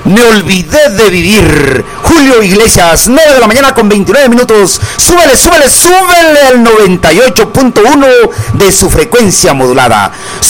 Me olvidé de vivir. Julio Iglesias, 9 de la mañana con 29 minutos. Súbele al 98.1 de su frecuencia modulada.